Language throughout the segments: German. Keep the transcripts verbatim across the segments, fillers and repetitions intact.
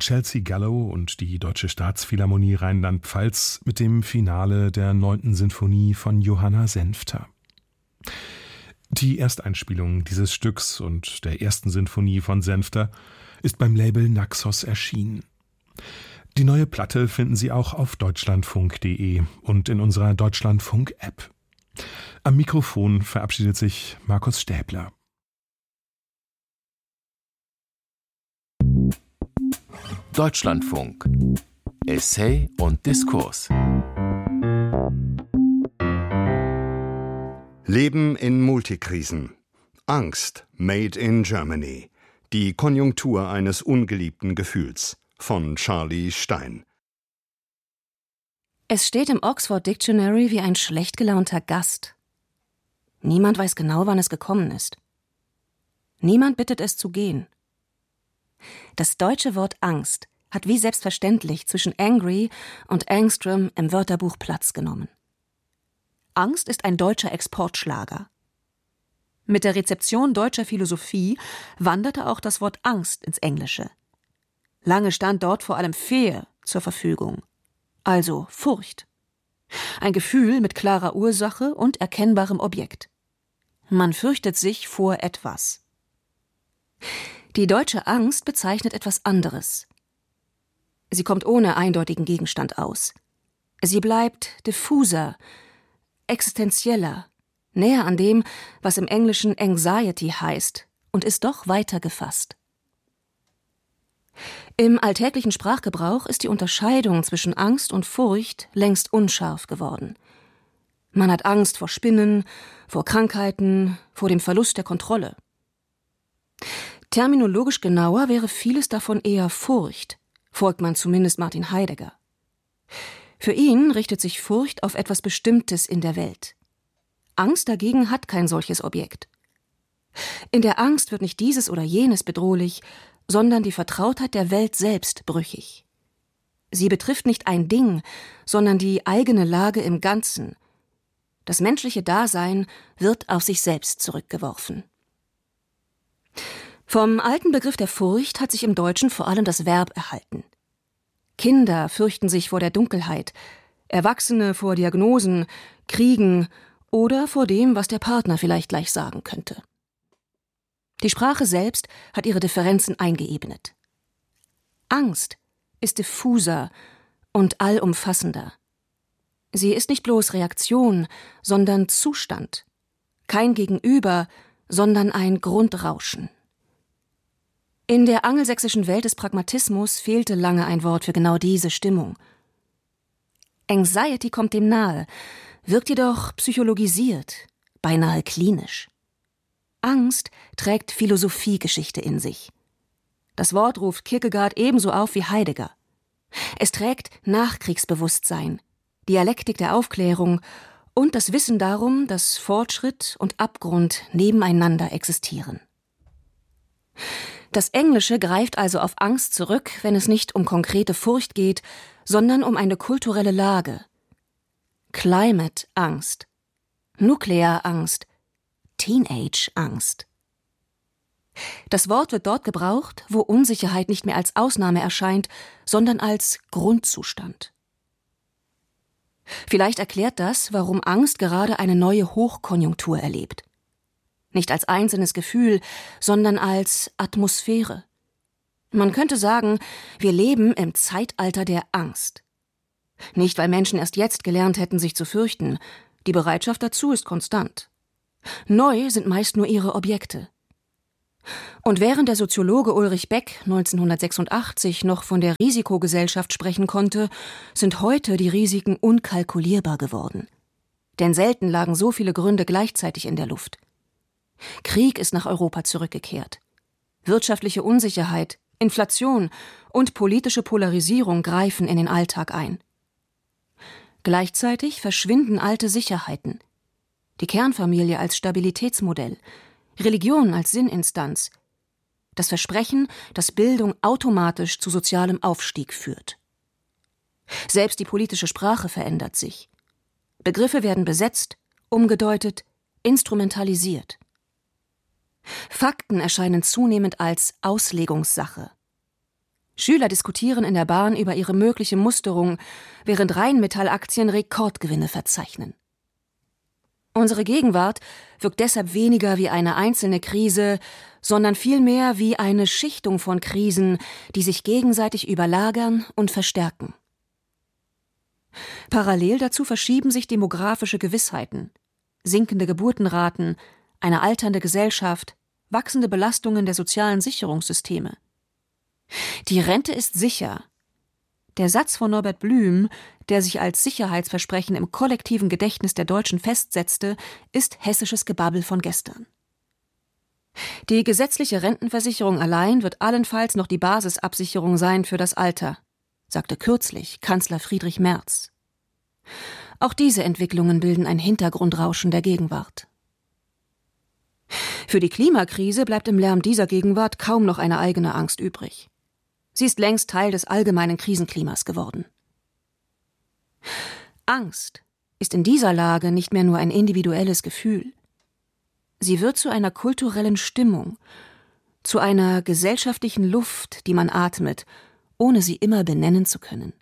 Chelsea Gallo und die Deutsche Staatsphilharmonie Rheinland-Pfalz mit dem Finale der neunten Sinfonie von Johanna Senfter. Die Ersteinspielung dieses Stücks und der ersten Sinfonie von Senfter ist beim Label Naxos erschienen. Die neue Platte finden Sie auch auf deutschlandfunk punkt de und in unserer Deutschlandfunk-App. Am Mikrofon verabschiedet sich Markus Stäbler. Deutschlandfunk. Essay und Diskurs. Leben in Multikrisen. Angst, made in Germany. Die Konjunktur eines ungeliebten Gefühls. Von Charlie Stein. Es steht im Oxford Dictionary wie ein schlecht gelaunter Gast. Niemand weiß genau, wann es gekommen ist. Niemand bittet es zu gehen. Das deutsche Wort Angst hat wie selbstverständlich zwischen angry und Angstrom im Wörterbuch Platz genommen. Angst ist ein deutscher Exportschlager. Mit der Rezeption deutscher Philosophie wanderte auch das Wort Angst ins Englische. Lange stand dort vor allem Fear zur Verfügung, also Furcht. Ein Gefühl mit klarer Ursache und erkennbarem Objekt. Man fürchtet sich vor etwas. Die deutsche Angst bezeichnet etwas anderes. Sie kommt ohne eindeutigen Gegenstand aus. Sie bleibt diffuser, existenzieller, näher an dem, was im Englischen Anxiety heißt, und ist doch weiter gefasst. Im alltäglichen Sprachgebrauch ist die Unterscheidung zwischen Angst und Furcht längst unscharf geworden. Man hat Angst vor Spinnen, vor Krankheiten, vor dem Verlust der Kontrolle. Terminologisch genauer wäre vieles davon eher Furcht, folgt man zumindest Martin Heidegger. Für ihn richtet sich Furcht auf etwas Bestimmtes in der Welt. Angst dagegen hat kein solches Objekt. In der Angst wird nicht dieses oder jenes bedrohlich, sondern die Vertrautheit der Welt selbst brüchig. Sie betrifft nicht ein Ding, sondern die eigene Lage im Ganzen. Das menschliche Dasein wird auf sich selbst zurückgeworfen. Vom alten Begriff der Furcht hat sich im Deutschen vor allem das Verb erhalten. Kinder fürchten sich vor der Dunkelheit, Erwachsene vor Diagnosen, Kriegen oder vor dem, was der Partner vielleicht gleich sagen könnte. Die Sprache selbst hat ihre Differenzen eingeebnet. Angst ist diffuser und allumfassender. Sie ist nicht bloß Reaktion, sondern Zustand. Kein Gegenüber, sondern ein Grundrauschen. In der angelsächsischen Welt des Pragmatismus fehlte lange ein Wort für genau diese Stimmung. Anxiety kommt dem nahe, wirkt jedoch psychologisiert, beinahe klinisch. Angst trägt Philosophiegeschichte in sich. Das Wort ruft Kierkegaard ebenso auf wie Heidegger. Es trägt Nachkriegsbewusstsein, Dialektik der Aufklärung und das Wissen darum, dass Fortschritt und Abgrund nebeneinander existieren. Das Englische greift also auf Angst zurück, wenn es nicht um konkrete Furcht geht, sondern um eine kulturelle Lage. Climate-Angst, Nuklearangst, Teenage-Angst. Das Wort wird dort gebraucht, wo Unsicherheit nicht mehr als Ausnahme erscheint, sondern als Grundzustand. Vielleicht erklärt das, warum Angst gerade eine neue Hochkonjunktur erlebt. Nicht als einzelnes Gefühl, sondern als Atmosphäre. Man könnte sagen, wir leben im Zeitalter der Angst. Nicht, weil Menschen erst jetzt gelernt hätten, sich zu fürchten. Die Bereitschaft dazu ist konstant. Neu sind meist nur ihre Objekte. Und während der Soziologe Ulrich Beck neunzehnhundertsechsundachtzig noch von der Risikogesellschaft sprechen konnte, sind heute die Risiken unkalkulierbar geworden. Denn selten lagen so viele Gründe gleichzeitig in der Luft. Krieg ist nach Europa zurückgekehrt. Wirtschaftliche Unsicherheit, Inflation und politische Polarisierung greifen in den Alltag ein. Gleichzeitig verschwinden alte Sicherheiten. Die Kernfamilie als Stabilitätsmodell, Religion als Sinninstanz, das Versprechen, dass Bildung automatisch zu sozialem Aufstieg führt. Selbst die politische Sprache verändert sich. Begriffe werden besetzt, umgedeutet, instrumentalisiert. Fakten erscheinen zunehmend als Auslegungssache. Schüler diskutieren in der Bahn über ihre mögliche Musterung, während Rheinmetall-Aktien Rekordgewinne verzeichnen. Unsere Gegenwart wirkt deshalb weniger wie eine einzelne Krise, sondern vielmehr wie eine Schichtung von Krisen, die sich gegenseitig überlagern und verstärken. Parallel dazu verschieben sich demografische Gewissheiten, sinkende Geburtenraten, eine alternde Gesellschaft, wachsende Belastungen der sozialen Sicherungssysteme. Die Rente ist sicher. Der Satz von Norbert Blüm, der sich als Sicherheitsversprechen im kollektiven Gedächtnis der Deutschen festsetzte, ist hessisches Gebabbel von gestern. Die gesetzliche Rentenversicherung allein wird allenfalls noch die Basisabsicherung sein für das Alter, sagte kürzlich Kanzler Friedrich Merz. Auch diese Entwicklungen bilden ein Hintergrundrauschen der Gegenwart. Für die Klimakrise bleibt im Lärm dieser Gegenwart kaum noch eine eigene Angst übrig. Sie ist längst Teil des allgemeinen Krisenklimas geworden. Angst ist in dieser Lage nicht mehr nur ein individuelles Gefühl. Sie wird zu einer kulturellen Stimmung, zu einer gesellschaftlichen Luft, die man atmet, ohne sie immer benennen zu können.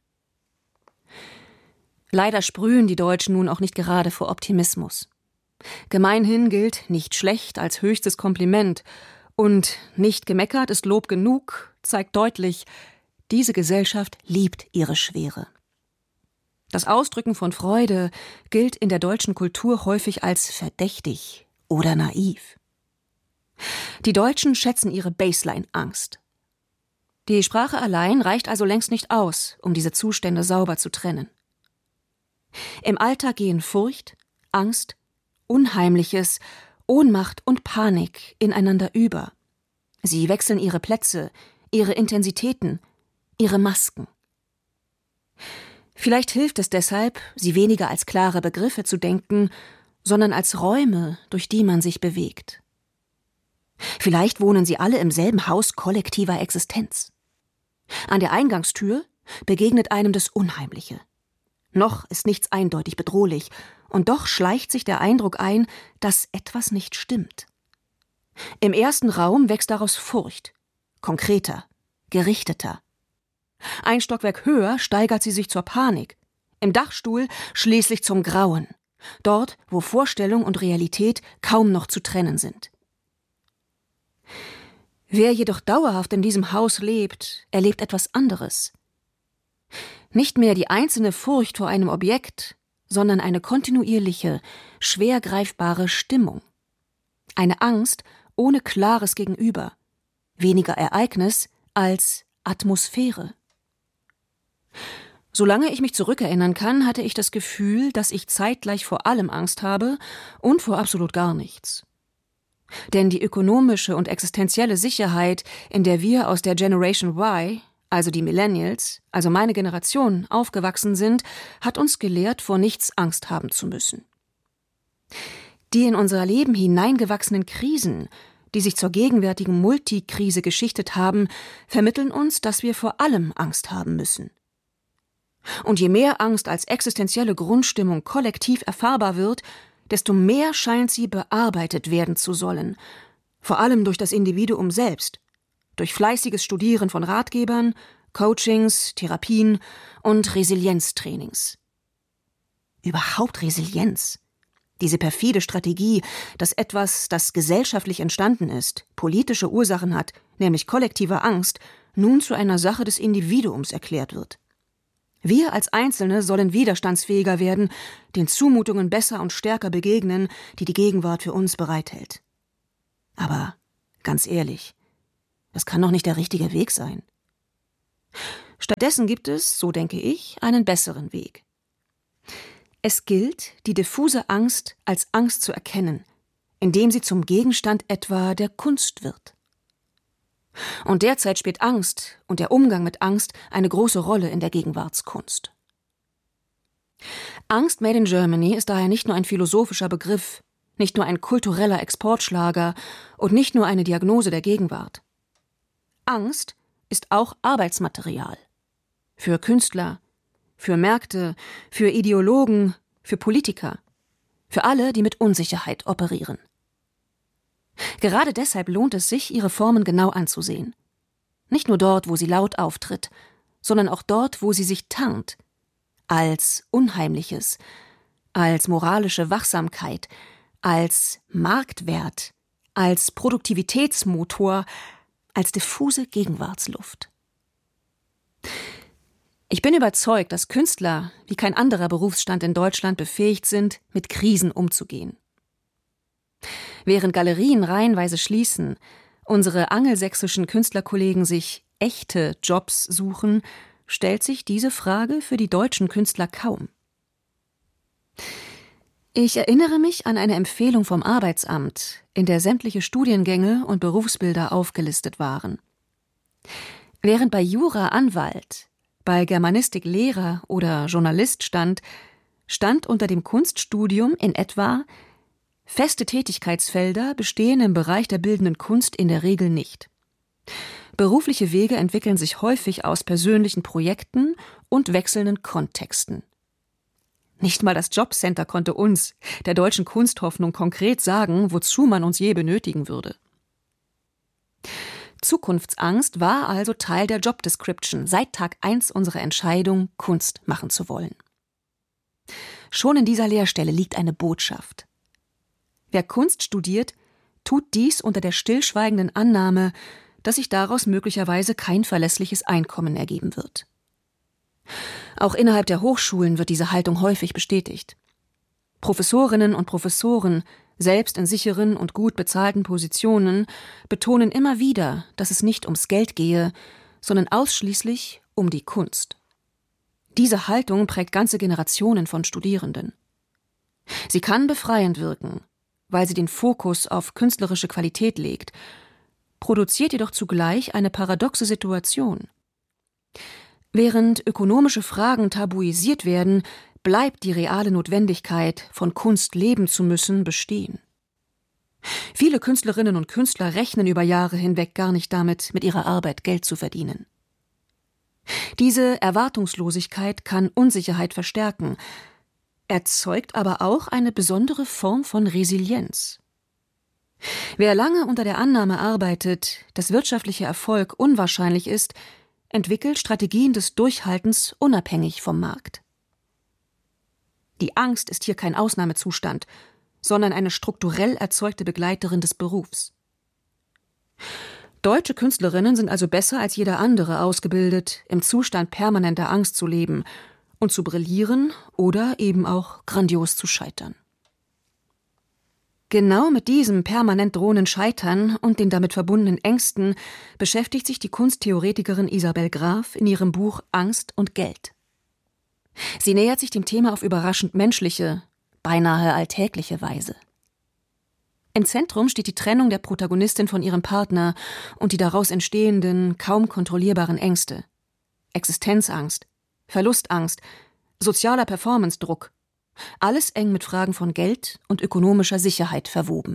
Leider sprühen die Deutschen nun auch nicht gerade vor Optimismus. Gemeinhin gilt nicht schlecht als höchstes Kompliment und nicht gemeckert ist Lob genug, zeigt deutlich, diese Gesellschaft liebt ihre Schwere. Das Ausdrücken von Freude gilt in der deutschen Kultur häufig als verdächtig oder naiv. Die Deutschen schätzen ihre Baseline-Angst. Die Sprache allein reicht also längst nicht aus, um diese Zustände sauber zu trennen. Im Alltag gehen Furcht, Angst, Unheimliches, Ohnmacht und Panik ineinander über. Sie wechseln ihre Plätze, ihre Intensitäten, ihre Masken. Vielleicht hilft es deshalb, sie weniger als klare Begriffe zu denken, sondern als Räume, durch die man sich bewegt. Vielleicht wohnen sie alle im selben Haus kollektiver Existenz. An der Eingangstür begegnet einem das Unheimliche. Noch ist nichts eindeutig bedrohlich, und doch schleicht sich der Eindruck ein, dass etwas nicht stimmt. Im ersten Raum wächst daraus Furcht, konkreter, gerichteter. Ein Stockwerk höher steigert sie sich zur Panik, im Dachstuhl schließlich zum Grauen, dort, wo Vorstellung und Realität kaum noch zu trennen sind. Wer jedoch dauerhaft in diesem Haus lebt, erlebt etwas anderes. Nicht mehr die einzelne Furcht vor einem Objekt, sondern eine kontinuierliche, schwer greifbare Stimmung. Eine Angst ohne klares Gegenüber, weniger Ereignis als Atmosphäre. Solange ich mich zurückerinnern kann, hatte ich das Gefühl, dass ich zeitgleich vor allem Angst habe und vor absolut gar nichts. Denn die ökonomische und existenzielle Sicherheit, in der wir aus der Generation Y, also die Millennials, also meine Generation, aufgewachsen sind, hat uns gelehrt, vor nichts Angst haben zu müssen. Die in unser Leben hineingewachsenen Krisen, die sich zur gegenwärtigen Multikrise geschichtet haben, vermitteln uns, dass wir vor allem Angst haben müssen. Und je mehr Angst als existenzielle Grundstimmung kollektiv erfahrbar wird, desto mehr scheint sie bearbeitet werden zu sollen, vor allem durch das Individuum selbst, durch fleißiges Studieren von Ratgebern, Coachings, Therapien und Resilienztrainings. Überhaupt Resilienz. Diese perfide Strategie, dass etwas, das gesellschaftlich entstanden ist, politische Ursachen hat, nämlich kollektive Angst, nun zu einer Sache des Individuums erklärt wird. Wir als Einzelne sollen widerstandsfähiger werden, den Zumutungen besser und stärker begegnen, die die Gegenwart für uns bereithält. Aber ganz ehrlich, das kann doch nicht der richtige Weg sein. Stattdessen gibt es, so denke ich, einen besseren Weg. Es gilt, die diffuse Angst als Angst zu erkennen, indem sie zum Gegenstand etwa der Kunst wird. Und derzeit spielt Angst und der Umgang mit Angst eine große Rolle in der Gegenwartskunst. Angst Made in Germany ist daher nicht nur ein philosophischer Begriff, nicht nur ein kultureller Exportschlager und nicht nur eine Diagnose der Gegenwart. Angst ist auch Arbeitsmaterial. Für Künstler, für Märkte, für Ideologen, für Politiker, für alle, die mit Unsicherheit operieren. Gerade deshalb lohnt es sich, ihre Formen genau anzusehen. Nicht nur dort, wo sie laut auftritt, sondern auch dort, wo sie sich tarnt. Als Unheimliches, als moralische Wachsamkeit, als Marktwert, als Produktivitätsmotor, als diffuse Gegenwartsluft. Ich bin überzeugt, dass Künstler wie kein anderer Berufsstand in Deutschland befähigt sind, mit Krisen umzugehen. Während Galerien reihenweise schließen, unsere angelsächsischen Künstlerkollegen sich echte Jobs suchen, stellt sich diese Frage für die deutschen Künstler kaum. Ich erinnere mich an eine Empfehlung vom Arbeitsamt, in der sämtliche Studiengänge und Berufsbilder aufgelistet waren. Während bei Jura Anwalt, bei Germanistik Lehrer oder Journalist stand, stand unter dem Kunststudium in etwa: Feste Tätigkeitsfelder bestehen im Bereich der bildenden Kunst in der Regel nicht. Berufliche Wege entwickeln sich häufig aus persönlichen Projekten und wechselnden Kontexten. Nicht mal das Jobcenter konnte uns, der deutschen Kunsthoffnung, konkret sagen, wozu man uns je benötigen würde. Zukunftsangst war also Teil der Job Description seit Tag eins unserer Entscheidung, Kunst machen zu wollen. Schon in dieser Leerstelle liegt eine Botschaft. Wer Kunst studiert, tut dies unter der stillschweigenden Annahme, dass sich daraus möglicherweise kein verlässliches Einkommen ergeben wird. Auch innerhalb der Hochschulen wird diese Haltung häufig bestätigt. Professorinnen und Professoren, selbst in sicheren und gut bezahlten Positionen, betonen immer wieder, dass es nicht ums Geld gehe, sondern ausschließlich um die Kunst. Diese Haltung prägt ganze Generationen von Studierenden. Sie kann befreiend wirken, weil sie den Fokus auf künstlerische Qualität legt, produziert jedoch zugleich eine paradoxe Situation. Während ökonomische Fragen tabuisiert werden, bleibt die reale Notwendigkeit, von Kunst leben zu müssen, bestehen. Viele Künstlerinnen und Künstler rechnen über Jahre hinweg gar nicht damit, mit ihrer Arbeit Geld zu verdienen. Diese Erwartungslosigkeit kann Unsicherheit verstärken, erzeugt aber auch eine besondere Form von Resilienz. Wer lange unter der Annahme arbeitet, dass wirtschaftlicher Erfolg unwahrscheinlich ist, entwickelt Strategien des Durchhaltens unabhängig vom Markt. Die Angst ist hier kein Ausnahmezustand, sondern eine strukturell erzeugte Begleiterin des Berufs. Deutsche Künstlerinnen sind also besser als jeder andere ausgebildet, im Zustand permanenter Angst zu leben und zu brillieren oder eben auch grandios zu scheitern. Genau mit diesem permanent drohenden Scheitern und den damit verbundenen Ängsten beschäftigt sich die Kunsttheoretikerin Isabel Graf in ihrem Buch Angst und Geld. Sie nähert sich dem Thema auf überraschend menschliche, beinahe alltägliche Weise. Im Zentrum steht die Trennung der Protagonistin von ihrem Partner und die daraus entstehenden, kaum kontrollierbaren Ängste. Existenzangst, Verlustangst, sozialer Performance-Druck. Alles eng mit Fragen von Geld und ökonomischer Sicherheit verwoben.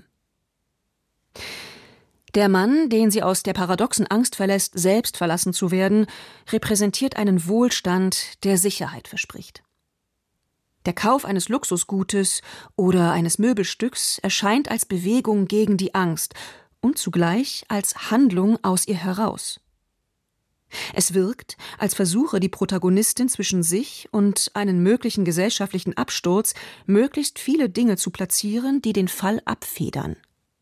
Der Mann, den sie aus der paradoxen Angst verlässt, selbst verlassen zu werden, repräsentiert einen Wohlstand, der Sicherheit verspricht. Der Kauf eines Luxusgutes oder eines Möbelstücks erscheint als Bewegung gegen die Angst und zugleich als Handlung aus ihr heraus. Es wirkt, als versuche die Protagonistin zwischen sich und einen möglichen gesellschaftlichen Absturz möglichst viele Dinge zu platzieren, die den Fall abfedern.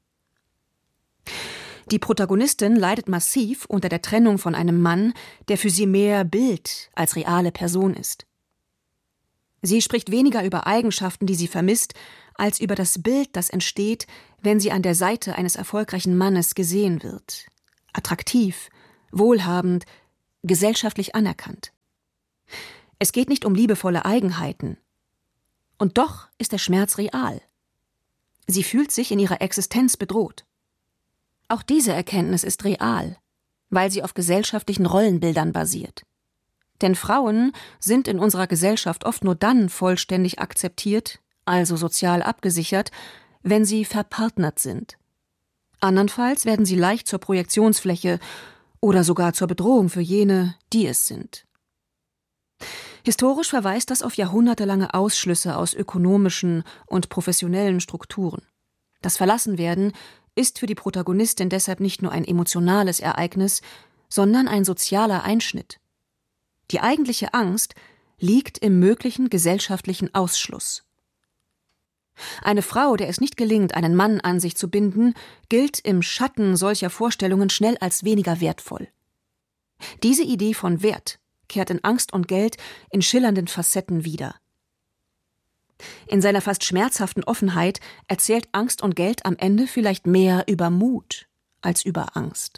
Die Protagonistin leidet massiv unter der Trennung von einem Mann, der für sie mehr Bild als reale Person ist. Sie spricht weniger über Eigenschaften, die sie vermisst, als über das Bild, das entsteht, wenn sie an der Seite eines erfolgreichen Mannes gesehen wird. Attraktiv, wohlhabend, gesellschaftlich anerkannt. Es geht nicht um liebevolle Eigenheiten. Und doch ist der Schmerz real. Sie fühlt sich in ihrer Existenz bedroht. Auch diese Erkenntnis ist real, weil sie auf gesellschaftlichen Rollenbildern basiert. Denn Frauen sind in unserer Gesellschaft oft nur dann vollständig akzeptiert, also sozial abgesichert, wenn sie verpartnert sind. Andernfalls werden sie leicht zur Projektionsfläche oder sogar zur Bedrohung für jene, die es sind. Historisch verweist das auf jahrhundertelange Ausschlüsse aus ökonomischen und professionellen Strukturen. Das Verlassenwerden ist für die Protagonistin deshalb nicht nur ein emotionales Ereignis, sondern ein sozialer Einschnitt. Die eigentliche Angst liegt im möglichen gesellschaftlichen Ausschluss. Eine Frau, der es nicht gelingt, einen Mann an sich zu binden, gilt im Schatten solcher Vorstellungen schnell als weniger wertvoll. Diese Idee von Wert kehrt in Angst und Geld in schillernden Facetten wieder. In seiner fast schmerzhaften Offenheit erzählt Angst und Geld am Ende vielleicht mehr über Mut als über Angst.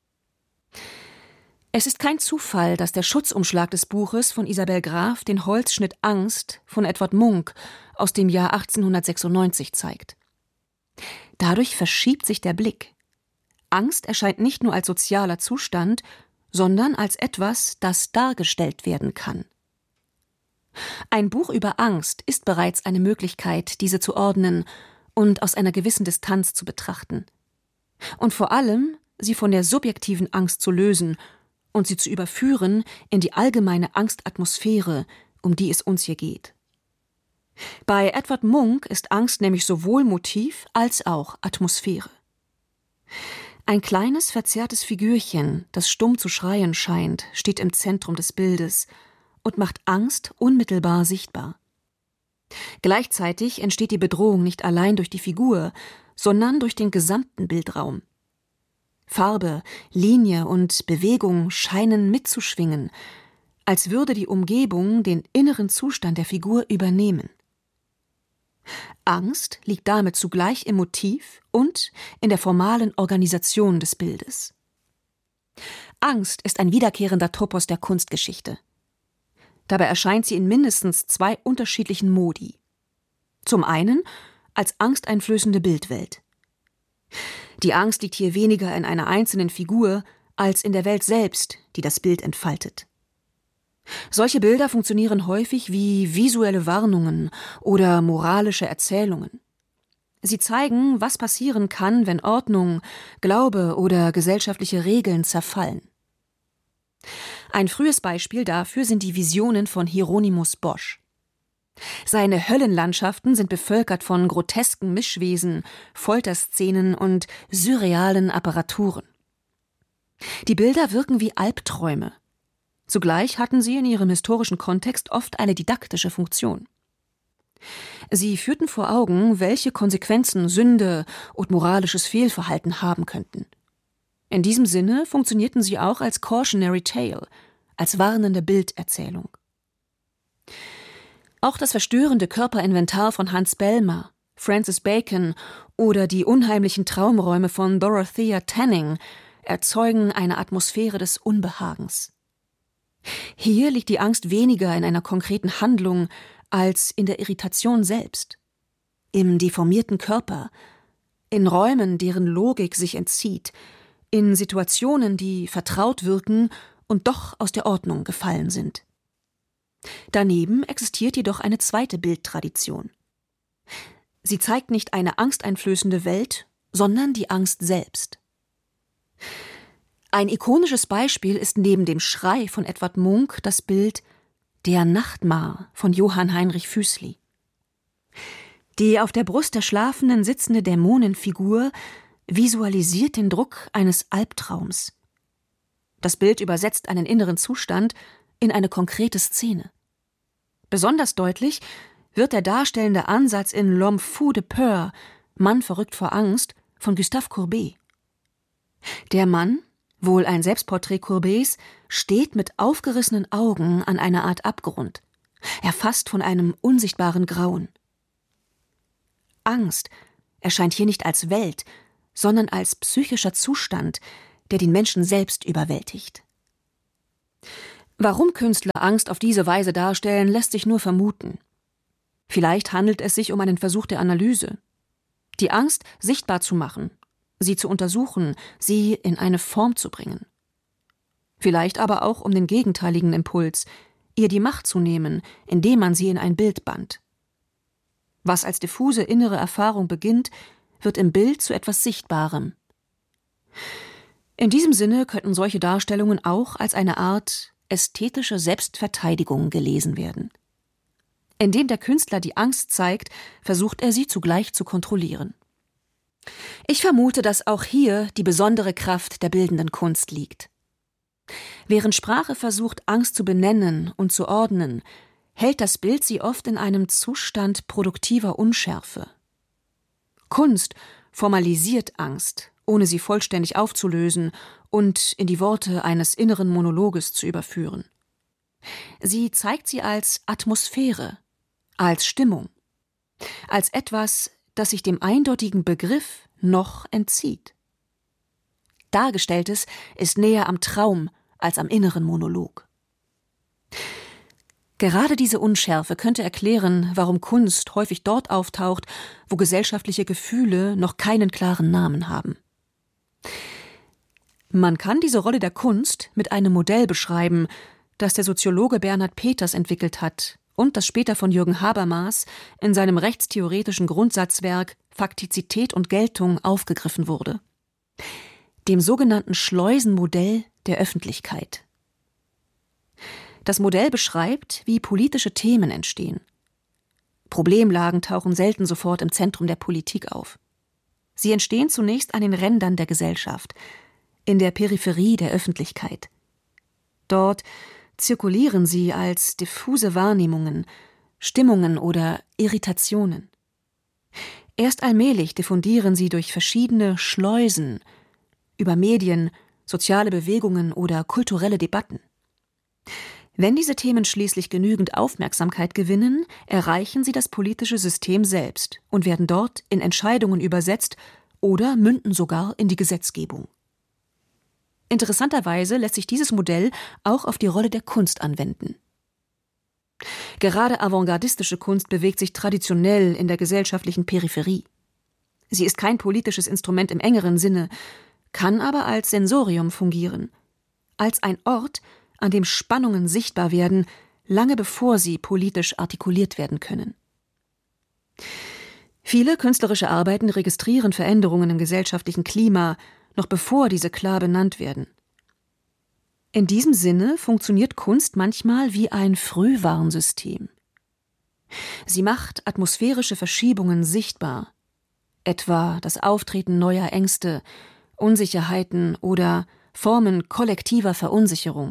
Es ist kein Zufall, dass der Schutzumschlag des Buches von Isabel Graf den Holzschnitt Angst von Edward Munch aus dem Jahr achtzehnhundertsechsundneunzig zeigt. Dadurch verschiebt sich der Blick. Angst erscheint nicht nur als sozialer Zustand, sondern als etwas, das dargestellt werden kann. Ein Buch über Angst ist bereits eine Möglichkeit, diese zu ordnen und aus einer gewissen Distanz zu betrachten. Und vor allem, sie von der subjektiven Angst zu lösen und sie zu überführen in die allgemeine Angstatmosphäre, um die es uns hier geht. Bei Edward Munch ist Angst nämlich sowohl Motiv als auch Atmosphäre. Ein kleines, verzerrtes Figürchen, das stumm zu schreien scheint, steht im Zentrum des Bildes und macht Angst unmittelbar sichtbar. Gleichzeitig entsteht die Bedrohung nicht allein durch die Figur, sondern durch den gesamten Bildraum. Farbe, Linie und Bewegung scheinen mitzuschwingen, als würde die Umgebung den inneren Zustand der Figur übernehmen. Angst liegt damit zugleich im Motiv und in der formalen Organisation des Bildes. Angst ist ein wiederkehrender Topos der Kunstgeschichte. Dabei erscheint sie in mindestens zwei unterschiedlichen Modi. Zum einen als angsteinflößende Bildwelt. Die Angst liegt hier weniger in einer einzelnen Figur als in der Welt selbst, die das Bild entfaltet. Solche Bilder funktionieren häufig wie visuelle Warnungen oder moralische Erzählungen. Sie zeigen, was passieren kann, wenn Ordnung, Glaube oder gesellschaftliche Regeln zerfallen. Ein frühes Beispiel dafür sind die Visionen von Hieronymus Bosch. Seine Höllenlandschaften sind bevölkert von grotesken Mischwesen, Folterszenen und surrealen Apparaturen. Die Bilder wirken wie Albträume. Zugleich hatten sie in ihrem historischen Kontext oft eine didaktische Funktion. Sie führten vor Augen, welche Konsequenzen Sünde und moralisches Fehlverhalten haben könnten. In diesem Sinne funktionierten sie auch als Cautionary Tale, als warnende Bilderzählung. Auch das verstörende Körperinventar von Hans Bellmer, Francis Bacon oder die unheimlichen Traumräume von Dorothea Tanning erzeugen eine Atmosphäre des Unbehagens. Hier liegt die Angst weniger in einer konkreten Handlung als in der Irritation selbst, im deformierten Körper, in Räumen, deren Logik sich entzieht, in Situationen, die vertraut wirken und doch aus der Ordnung gefallen sind. Daneben existiert jedoch eine zweite Bildtradition. Sie zeigt nicht eine angsteinflößende Welt, sondern die Angst selbst. Ein ikonisches Beispiel ist neben dem Schrei von Edward Munch das Bild Der Nachtmar von Johann Heinrich Füßli. Die auf der Brust der Schlafenden sitzende Dämonenfigur visualisiert den Druck eines Albtraums. Das Bild übersetzt einen inneren Zustand in eine konkrete Szene. Besonders deutlich wird der darstellende Ansatz in L'Homme fou de peur, Mann verrückt vor Angst, von Gustave Courbet. Der Mann, wohl ein Selbstporträt Courbets, steht mit aufgerissenen Augen an einer Art Abgrund, erfasst von einem unsichtbaren Grauen. Angst erscheint hier nicht als Welt, sondern als psychischer Zustand, der den Menschen selbst überwältigt. Warum Künstler Angst auf diese Weise darstellen, lässt sich nur vermuten. Vielleicht handelt es sich um einen Versuch der Analyse. Die Angst sichtbar zu machen, sie zu untersuchen, sie in eine Form zu bringen. Vielleicht aber auch um den gegenteiligen Impuls, ihr die Macht zu nehmen, indem man sie in ein Bild band. Was als diffuse innere Erfahrung beginnt, wird im Bild zu etwas Sichtbarem. In diesem Sinne könnten solche Darstellungen auch als eine Art ästhetische Selbstverteidigung gelesen werden. Indem der Künstler die Angst zeigt, versucht er sie zugleich zu kontrollieren. Ich vermute, dass auch hier die besondere Kraft der bildenden Kunst liegt. Während Sprache versucht, Angst zu benennen und zu ordnen, hält das Bild sie oft in einem Zustand produktiver Unschärfe. Kunst formalisiert Angst, ohne sie vollständig aufzulösen und in die Worte eines inneren Monologes zu überführen. Sie zeigt sie als Atmosphäre, als Stimmung, als etwas, das sich dem eindeutigen Begriff noch entzieht. Dargestelltes ist näher am Traum als am inneren Monolog. Gerade diese Unschärfe könnte erklären, warum Kunst häufig dort auftaucht, wo gesellschaftliche Gefühle noch keinen klaren Namen haben. Man kann diese Rolle der Kunst mit einem Modell beschreiben, das der Soziologe Bernhard Peters entwickelt hat und das später von Jürgen Habermas in seinem rechtstheoretischen Grundsatzwerk Faktizität und Geltung aufgegriffen wurde. Dem sogenannten Schleusenmodell der Öffentlichkeit. Das Modell beschreibt, wie politische Themen entstehen. Problemlagen tauchen selten sofort im Zentrum der Politik auf. Sie entstehen zunächst an den Rändern der Gesellschaft, in der Peripherie der Öffentlichkeit. Dort zirkulieren sie als diffuse Wahrnehmungen, Stimmungen oder Irritationen. Erst allmählich diffundieren sie durch verschiedene Schleusen, über Medien, soziale Bewegungen oder kulturelle Debatten. Wenn diese Themen schließlich genügend Aufmerksamkeit gewinnen, erreichen sie das politische System selbst und werden dort in Entscheidungen übersetzt oder münden sogar in die Gesetzgebung. Interessanterweise lässt sich dieses Modell auch auf die Rolle der Kunst anwenden. Gerade avantgardistische Kunst bewegt sich traditionell in der gesellschaftlichen Peripherie. Sie ist kein politisches Instrument im engeren Sinne, kann aber als Sensorium fungieren, als ein Ort, an dem Spannungen sichtbar werden, lange bevor sie politisch artikuliert werden können. Viele künstlerische Arbeiten registrieren Veränderungen im gesellschaftlichen Klima, noch bevor diese klar benannt werden. In diesem Sinne funktioniert Kunst manchmal wie ein Frühwarnsystem. Sie macht atmosphärische Verschiebungen sichtbar, etwa das Auftreten neuer Ängste, Unsicherheiten oder Formen kollektiver Verunsicherung.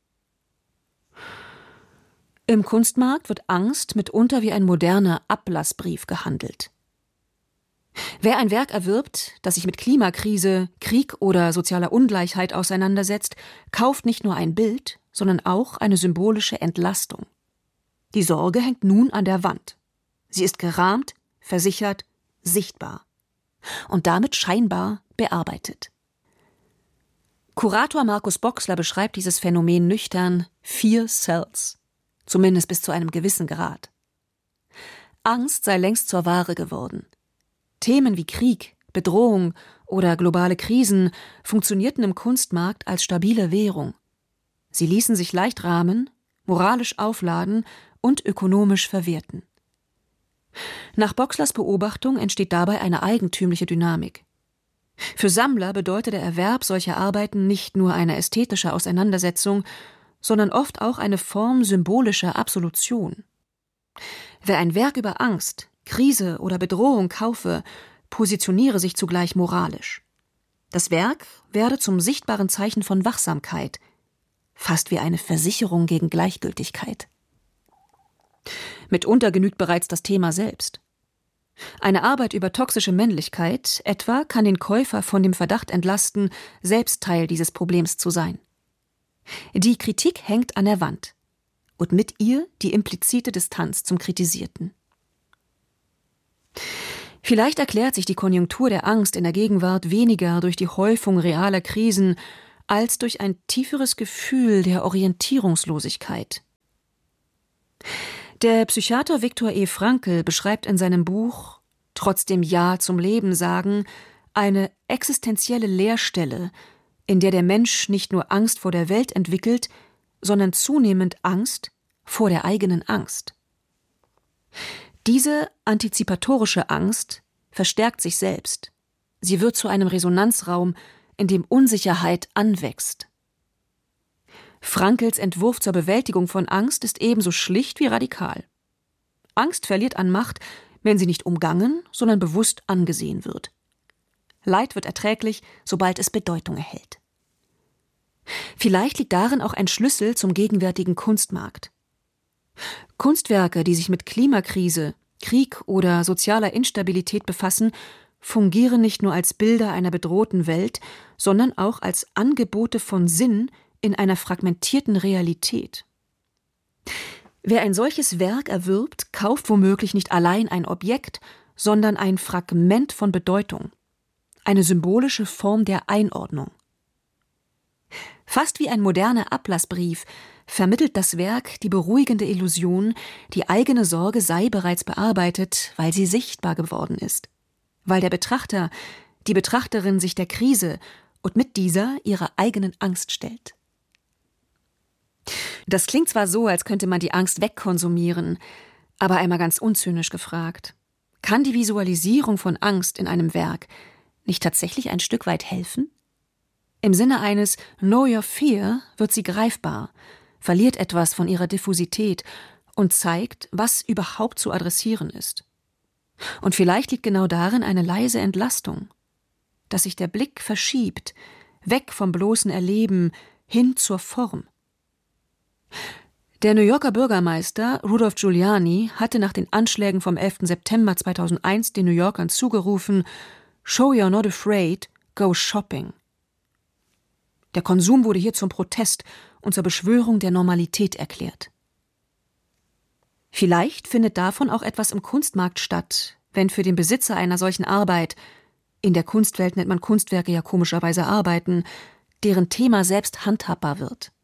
Im Kunstmarkt wird Angst mitunter wie ein moderner Ablassbrief gehandelt. Wer ein Werk erwirbt, das sich mit Klimakrise, Krieg oder sozialer Ungleichheit auseinandersetzt, kauft nicht nur ein Bild, sondern auch eine symbolische Entlastung. Die Sorge hängt nun an der Wand. Sie ist gerahmt, versichert, sichtbar und damit scheinbar bearbeitet. Kurator Markus Boxler beschreibt dieses Phänomen nüchtern: Fear sells, zumindest bis zu einem gewissen Grad. Angst sei längst zur Ware geworden. Themen wie Krieg, Bedrohung oder globale Krisen funktionierten im Kunstmarkt als stabile Währung. Sie ließen sich leicht rahmen, moralisch aufladen und ökonomisch verwerten. Nach Boxlers Beobachtung entsteht dabei eine eigentümliche Dynamik. Für Sammler bedeutet der Erwerb solcher Arbeiten nicht nur eine ästhetische Auseinandersetzung, sondern oft auch eine Form symbolischer Absolution. Wer ein Werk über Angst, Krise oder Bedrohung kaufe, positioniere sich zugleich moralisch. Das Werk werde zum sichtbaren Zeichen von Wachsamkeit, fast wie eine Versicherung gegen Gleichgültigkeit. Mitunter genügt bereits das Thema selbst. Eine Arbeit über toxische Männlichkeit etwa kann den Käufer von dem Verdacht entlasten, selbst Teil dieses Problems zu sein. Die Kritik hängt an der Wand und mit ihr die implizite Distanz zum Kritisierten. Vielleicht erklärt sich die Konjunktur der Angst in der Gegenwart weniger durch die Häufung realer Krisen als durch ein tieferes Gefühl der Orientierungslosigkeit. Der Psychiater Viktor E. Frankl beschreibt in seinem Buch »Trotzdem Ja zum Leben sagen« eine existenzielle Leerstelle, in der der Mensch nicht nur Angst vor der Welt entwickelt, sondern zunehmend Angst vor der eigenen Angst. Diese antizipatorische Angst verstärkt sich selbst. Sie wird zu einem Resonanzraum, in dem Unsicherheit anwächst. Frankls Entwurf zur Bewältigung von Angst ist ebenso schlicht wie radikal. Angst verliert an Macht, wenn sie nicht umgangen, sondern bewusst angesehen wird. Leid wird erträglich, sobald es Bedeutung erhält. Vielleicht liegt darin auch ein Schlüssel zum gegenwärtigen Kunstmarkt. Kunstwerke, die sich mit Klimakrise, Krieg oder sozialer Instabilität befassen, fungieren nicht nur als Bilder einer bedrohten Welt, sondern auch als Angebote von Sinn in einer fragmentierten Realität. Wer ein solches Werk erwirbt, kauft womöglich nicht allein ein Objekt, sondern ein Fragment von Bedeutung, eine symbolische Form der Einordnung. Fast wie ein moderner Ablassbrief vermittelt das Werk die beruhigende Illusion, die eigene Sorge sei bereits bearbeitet, weil sie sichtbar geworden ist, weil der Betrachter, die Betrachterin sich der Krise und mit dieser ihrer eigenen Angst stellt. Das klingt zwar so, als könnte man die Angst wegkonsumieren, aber einmal ganz unzynisch gefragt: Kann die Visualisierung von Angst in einem Werk nicht tatsächlich ein Stück weit helfen? Im Sinne eines Know Your Fear wird sie greifbar, verliert etwas von ihrer Diffusität und zeigt, was überhaupt zu adressieren ist. Und vielleicht liegt genau darin eine leise Entlastung, dass sich der Blick verschiebt, weg vom bloßen Erleben hin zur Form. Der New Yorker Bürgermeister Rudolph Giuliani hatte nach den Anschlägen vom elften September zweitausendeins den New Yorkern zugerufen: Show you're not afraid, go shopping. Der Konsum wurde hier zum Protest und zur Beschwörung der Normalität erklärt. Vielleicht findet davon auch etwas im Kunstmarkt statt, wenn für den Besitzer einer solchen Arbeit, in der Kunstwelt nennt man Kunstwerke ja komischerweise Arbeiten, deren Thema selbst handhabbar wird.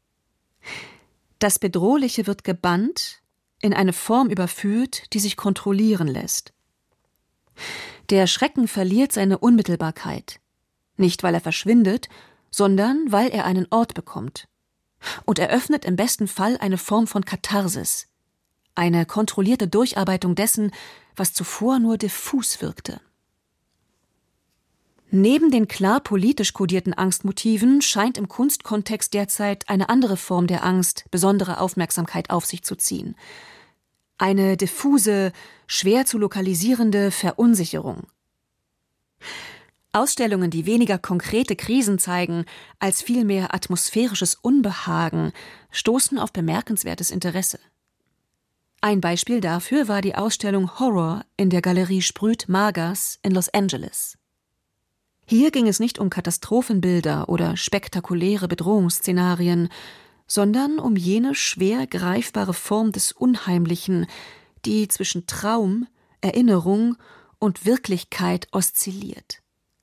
Das Bedrohliche wird gebannt, in eine Form überführt, die sich kontrollieren lässt. Der Schrecken verliert seine Unmittelbarkeit, nicht weil er verschwindet, sondern weil er einen Ort bekommt und eröffnet im besten Fall eine Form von Katharsis, eine kontrollierte Durcharbeitung dessen, was zuvor nur diffus wirkte. Neben den klar politisch kodierten Angstmotiven scheint im Kunstkontext derzeit eine andere Form der Angst besondere Aufmerksamkeit auf sich zu ziehen. Eine diffuse, schwer zu lokalisierende Verunsicherung. Ausstellungen, die weniger konkrete Krisen zeigen, als vielmehr atmosphärisches Unbehagen, stoßen auf bemerkenswertes Interesse. Ein Beispiel dafür war die Ausstellung Horror in der Galerie Sprüt Margas in Los Angeles. Hier ging es nicht um Katastrophenbilder oder spektakuläre Bedrohungsszenarien, sondern um jene schwer greifbare Form des Unheimlichen, die zwischen Traum, Erinnerung und Wirklichkeit oszilliert.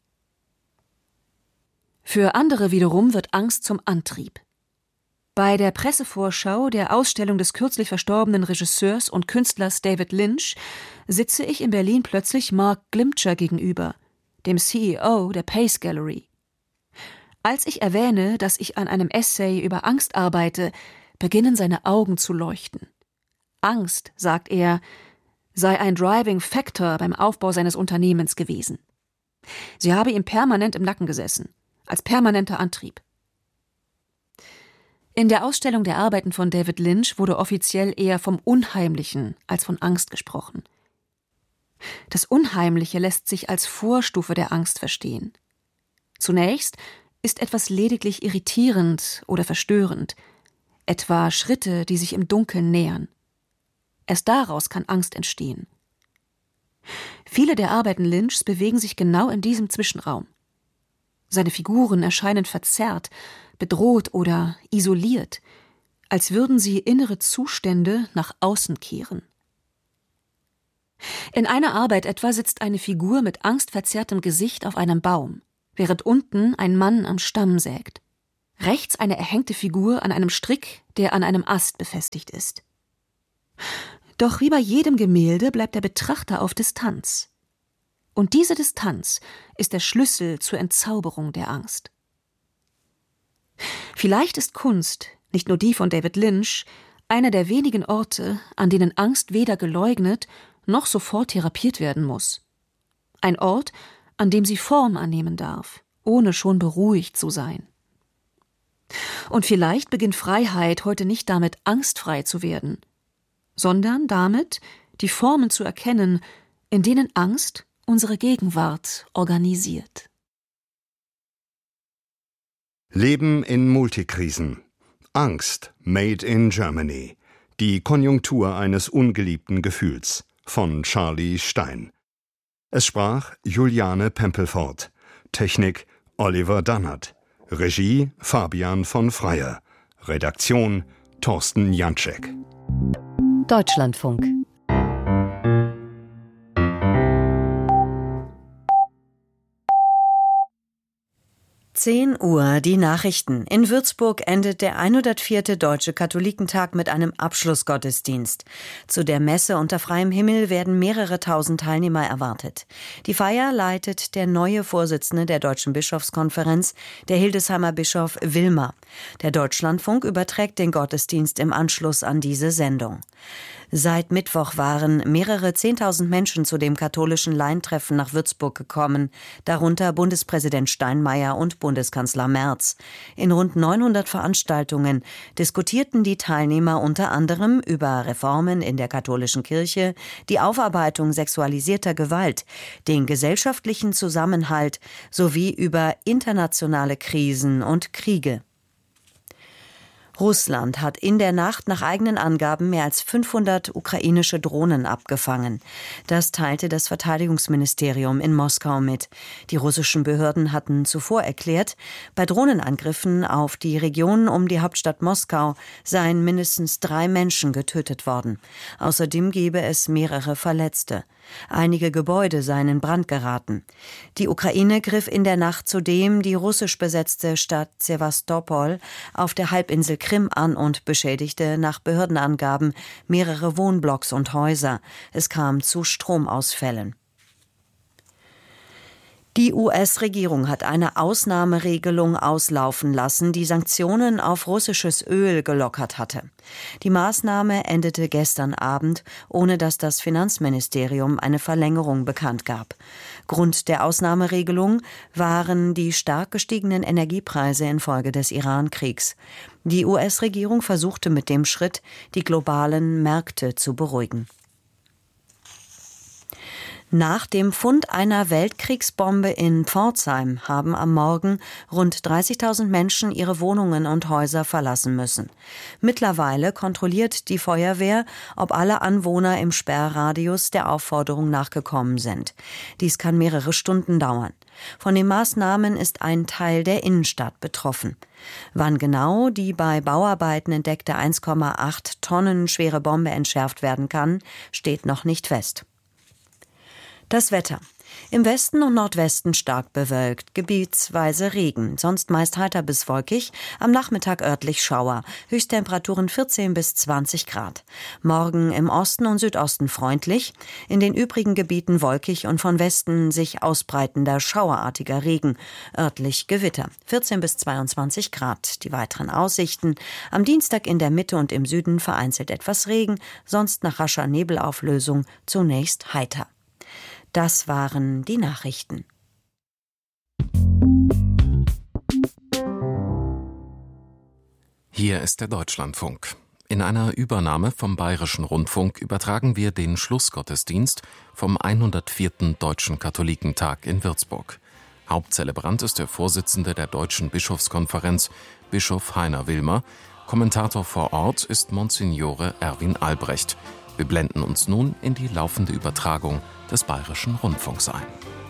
Für andere wiederum wird Angst zum Antrieb. Bei der Pressevorschau der Ausstellung des kürzlich verstorbenen Regisseurs und Künstlers David Lynch sitze ich in Berlin plötzlich Mark Glimcher gegenüber, dem C E O der Pace Gallery. Als ich erwähne, dass ich an einem Essay über Angst arbeite, beginnen seine Augen zu leuchten. Angst, sagt er, sei ein Driving Factor beim Aufbau seines Unternehmens gewesen. Sie habe ihm permanent im Nacken gesessen, als permanenter Antrieb. In der Ausstellung der Arbeiten von David Lynch wurde offiziell eher vom Unheimlichen als von Angst gesprochen. Das Unheimliche lässt sich als Vorstufe der Angst verstehen. Zunächst ist etwas lediglich irritierend oder verstörend, etwa Schritte, die sich im Dunkeln nähern. Erst daraus kann Angst entstehen. Viele der Arbeiten Lynchs bewegen sich genau in diesem Zwischenraum. Seine Figuren erscheinen verzerrt, bedroht oder isoliert, als würden sie innere Zustände nach außen kehren. In einer Arbeit etwa sitzt eine Figur mit angstverzerrtem Gesicht auf einem Baum, während unten ein Mann am Stamm sägt. Rechts eine erhängte Figur an einem Strick, der an einem Ast befestigt ist. Doch wie bei jedem Gemälde bleibt der Betrachter auf Distanz. Und diese Distanz ist der Schlüssel zur Entzauberung der Angst. Vielleicht ist Kunst, nicht nur die von David Lynch, einer der wenigen Orte, an denen Angst weder geleugnet noch sofort therapiert werden muss. Ein Ort, an dem sie Form annehmen darf, ohne schon beruhigt zu sein. Und vielleicht beginnt Freiheit heute nicht damit, angstfrei zu werden, sondern damit, die Formen zu erkennen, in denen Angst unsere Gegenwart organisiert. Leben in Multikrisen. Angst, made in Germany. Die Konjunktur eines ungeliebten Gefühls von Charlie Stein. Es sprach Juliane Pempelfort. Technik Oliver Dannert. Regie Fabian von Freyer. Redaktion Thorsten Janczek. Deutschlandfunk. zehn Uhr, die Nachrichten. In Würzburg endet der hundertvierte Deutsche Katholikentag mit einem Abschlussgottesdienst. Zu der Messe unter freiem Himmel werden mehrere tausend Teilnehmer erwartet. Die Feier leitet der neue Vorsitzende der Deutschen Bischofskonferenz, der Hildesheimer Bischof Wilmer. Der Deutschlandfunk überträgt den Gottesdienst im Anschluss an diese Sendung. Seit Mittwoch waren mehrere Zehntausend Menschen zu dem katholischen Laientreffen nach Würzburg gekommen, darunter Bundespräsident Steinmeier und Bundeskanzler Merz. In rund neunhundert Veranstaltungen diskutierten die Teilnehmer unter anderem über Reformen in der katholischen Kirche, die Aufarbeitung sexualisierter Gewalt, den gesellschaftlichen Zusammenhalt sowie über internationale Krisen und Kriege. Russland hat in der Nacht nach eigenen Angaben mehr als fünfhundert ukrainische Drohnen abgefangen. Das teilte das Verteidigungsministerium in Moskau mit. Die russischen Behörden hatten zuvor erklärt, bei Drohnenangriffen auf die Region um die Hauptstadt Moskau seien mindestens drei Menschen getötet worden. Außerdem gebe es mehrere Verletzte. Einige Gebäude seien in Brand geraten. Die Ukraine griff in der Nacht zudem die russisch besetzte Stadt Sewastopol auf der Halbinsel Krim an und beschädigte nach Behördenangaben mehrere Wohnblocks und Häuser. Es kam zu Stromausfällen. Die U S-Regierung hat eine Ausnahmeregelung auslaufen lassen, die Sanktionen auf russisches Öl gelockert hatte. Die Maßnahme endete gestern Abend, ohne dass das Finanzministerium eine Verlängerung bekannt gab. Grund der Ausnahmeregelung waren die stark gestiegenen Energiepreise infolge des Iran-Kriegs. Die U S-Regierung versuchte mit dem Schritt, die globalen Märkte zu beruhigen. Nach dem Fund einer Weltkriegsbombe in Pforzheim haben am Morgen rund dreißigtausend Menschen ihre Wohnungen und Häuser verlassen müssen. Mittlerweile kontrolliert die Feuerwehr, ob alle Anwohner im Sperrradius der Aufforderung nachgekommen sind. Dies kann mehrere Stunden dauern. Von den Maßnahmen ist ein Teil der Innenstadt betroffen. Wann genau die bei Bauarbeiten entdeckte eins Komma acht Tonnen schwere Bombe entschärft werden kann, steht noch nicht fest. Das Wetter. Im Westen und Nordwesten stark bewölkt, gebietsweise Regen, sonst meist heiter bis wolkig, am Nachmittag örtlich Schauer, Höchsttemperaturen vierzehn bis zwanzig Grad. Morgen im Osten und Südosten freundlich, in den übrigen Gebieten wolkig und von Westen sich ausbreitender schauerartiger Regen, örtlich Gewitter, vierzehn bis zweiundzwanzig Grad. Die weiteren Aussichten: am Dienstag in der Mitte und im Süden vereinzelt etwas Regen, sonst nach rascher Nebelauflösung zunächst heiter. Das waren die Nachrichten. Hier ist der Deutschlandfunk. In einer Übernahme vom Bayerischen Rundfunk übertragen wir den Schlussgottesdienst vom hundertvierten Deutschen Katholikentag in Würzburg. Hauptzelebrant ist der Vorsitzende der Deutschen Bischofskonferenz, Bischof Heiner Wilmer. Kommentator vor Ort ist Monsignore Erwin Albrecht. Wir blenden uns nun in die laufende Übertragung des Bayerischen Rundfunks ein.